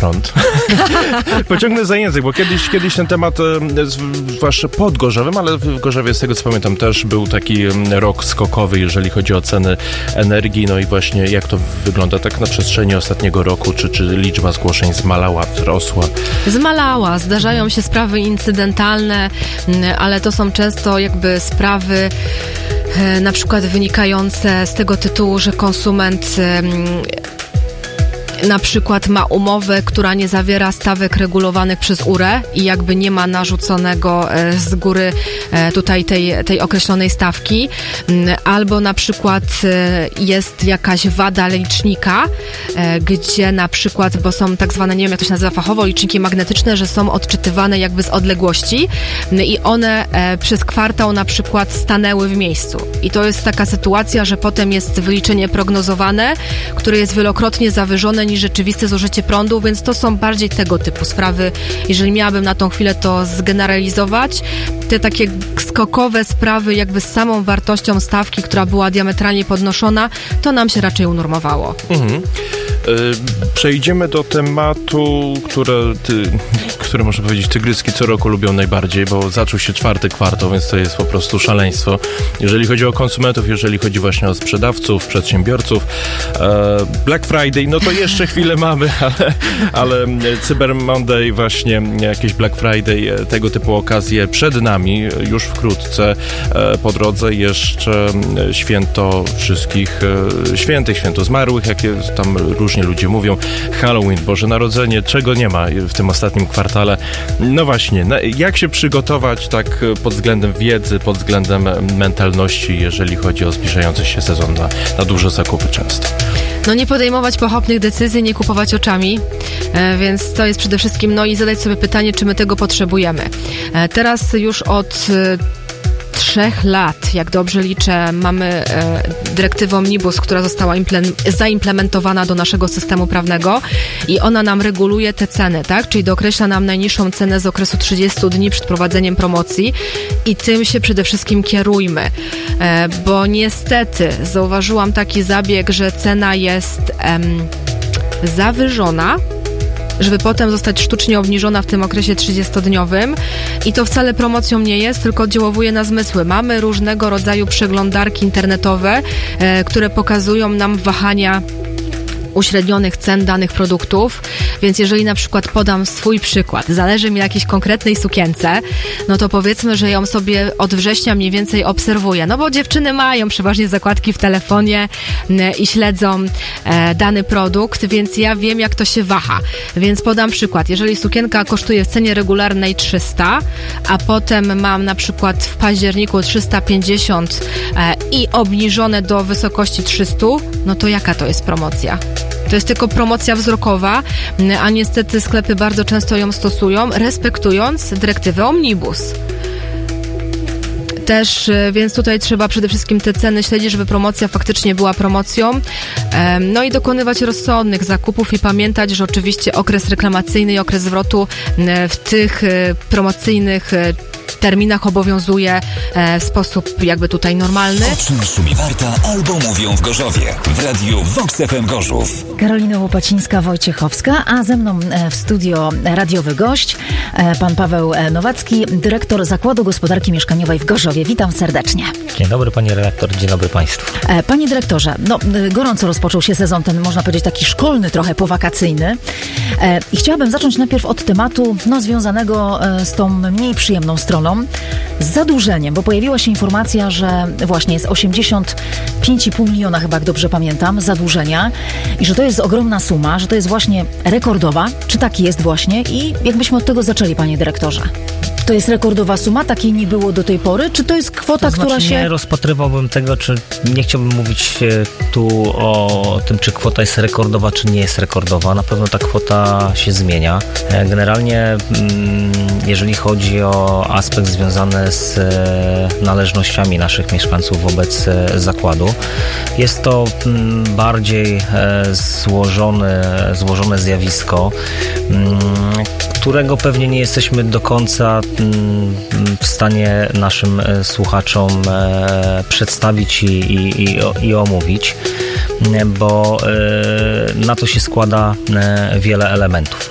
prąd. Pociągnę za język, bo kiedyś ten temat, zwłaszcza pod Gorzowem, ale w Gorzowie, z tego co pamiętam, też był taki rok skokowy, jeżeli chodzi o ceny energii. No i właśnie jak to wygląda tak na przestrzeni ostatniego roku? Czy liczba zgłoszeń zmalała, wzrosła? Zmalała. Zdarzają się sprawy incydentalne, ale to są często jakby sprawy na przykład wynikające z tego tytułu, że konsument na przykład ma umowę, która nie zawiera stawek regulowanych przez URE i jakby nie ma narzuconego z góry tutaj tej określonej stawki, albo na przykład jest jakaś wada licznika, gdzie na przykład, bo są tak zwane, nie wiem jak to się nazywa fachowo, liczniki magnetyczne, że są odczytywane jakby z odległości i one przez kwartał na przykład stanęły w miejscu. I to jest taka sytuacja, że potem jest wyliczenie prognozowane, które jest wielokrotnie zawyżone niż rzeczywiste zużycie prądu, więc to są bardziej tego typu sprawy. Jeżeli miałabym na tą chwilę to zgeneralizować, te takie skokowe sprawy jakby z samą wartością stawki, która była diametralnie podnoszona, to nam się raczej unormowało. Przejdziemy do tematu, który można powiedzieć tygryski co roku lubią najbardziej, bo zaczął się 4. kwartał, więc to jest po prostu szaleństwo. Jeżeli chodzi o konsumentów, jeżeli chodzi właśnie o sprzedawców, przedsiębiorców, Black Friday, no to jeszcze chwilę mamy, ale Cyber Monday, właśnie jakieś Black Friday, tego typu okazje przed nami, już wkrótce. Po drodze jeszcze święto wszystkich świętych, święto zmarłych, jakie tam różnie ludzie mówią, Halloween, Boże Narodzenie, czego nie ma w tym ostatnim kwartale. No właśnie, jak się przygotować tak pod względem wiedzy, pod względem mentalności, jeżeli chodzi o zbliżający się sezon na duże zakupy często? No nie podejmować pochopnych decyzji, nie kupować oczami, więc to jest przede wszystkim, no i zadać sobie pytanie, czy my tego potrzebujemy. Teraz już od 3 lat, jak dobrze liczę, mamy dyrektywę Omnibus, która została zaimplementowana do naszego systemu prawnego i ona nam reguluje te ceny, tak? Czyli dookreśla nam najniższą cenę z okresu 30 dni przed prowadzeniem promocji i tym się przede wszystkim kierujmy, bo niestety zauważyłam taki zabieg, że cena jest zawyżona, żeby potem zostać sztucznie obniżona w tym okresie 30-dniowym i to wcale promocją nie jest, tylko oddziałuje na zmysły. Mamy różnego rodzaju przeglądarki internetowe, które pokazują nam wahania uśrednionych cen danych produktów, więc jeżeli na przykład podam swój przykład, zależy mi na jakiejś konkretnej sukience, no to powiedzmy, że ją sobie od września mniej więcej obserwuję, no bo dziewczyny mają przeważnie zakładki w telefonie i śledzą dany produkt, więc ja wiem, jak to się waha. Więc podam przykład, jeżeli sukienka kosztuje w cenie regularnej 300, a potem mam na przykład w październiku 350 i obniżone do wysokości 300, no to jaka to jest promocja? To jest tylko promocja wzrokowa, a niestety sklepy bardzo często ją stosują, respektując dyrektywę Omnibus. Też, więc tutaj trzeba przede wszystkim te ceny śledzić, żeby promocja faktycznie była promocją. No i dokonywać rozsądnych zakupów i pamiętać, że oczywiście okres reklamacyjny i okres zwrotu w tych promocyjnych terminach obowiązuje w sposób jakby tutaj normalny. O czym szumi Warta albo mówią w Gorzowie. W radiu Vox FM Gorzów. Karolina Łopacińska-Wojciechowska, a ze mną w studio radiowy gość, pan Paweł Nowacki, dyrektor Zakładu Gospodarki Mieszkaniowej w Gorzowie. Witam serdecznie. Dzień dobry pani redaktor, dzień dobry państwu. Panie dyrektorze, no gorąco rozpoczął się sezon ten, można powiedzieć, taki szkolny, trochę powakacyjny. I chciałabym zacząć najpierw od tematu związanego z tą mniej przyjemną stroną, z zadłużeniem, bo pojawiła się informacja, że właśnie jest 85,5 miliona, chyba jak dobrze pamiętam, zadłużenia i że to jest ogromna suma, że to jest właśnie rekordowa. Czy tak jest właśnie? I jakbyśmy od tego zaczęli, panie dyrektorze? To jest rekordowa suma, takiej nie było do tej pory? Czy to jest kwota, która się... Nie rozpatrywałbym tego, czy nie chciałbym mówić tu o tym, czy kwota jest rekordowa, czy nie jest rekordowa. Na pewno ta kwota się zmienia. Generalnie, jeżeli chodzi o aspekt związany z należnościami naszych mieszkańców wobec zakładu, jest to bardziej złożone zjawisko, którego pewnie nie jesteśmy do końca w stanie naszym słuchaczom przedstawić i omówić, bo na to się składa wiele elementów.